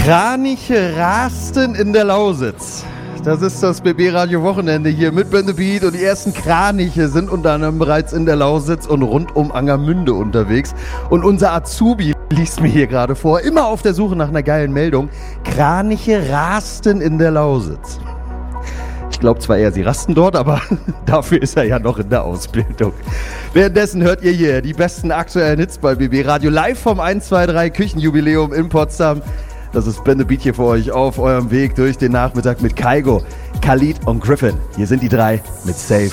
Kraniche rasten in der Lausitz. Das ist das BB-Radio-Wochenende hier mit Ben the Beat und die ersten Kraniche sind unter anderem bereits in der Lausitz und rund um Angermünde unterwegs. Und unser Azubi liest mir hier gerade vor, immer auf der Suche nach einer geilen Meldung. Kraniche rasten in der Lausitz. Ich glaube zwar eher, sie rasten dort, aber dafür ist er ja noch in der Ausbildung. Währenddessen hört ihr hier die besten aktuellen Hits bei BB Radio live vom 123 Küchenjubiläum in Potsdam. Das ist Ben the Beat hier für euch auf eurem Weg durch den Nachmittag mit Kaigo, Khalid und Griffin. Hier sind die drei mit Safe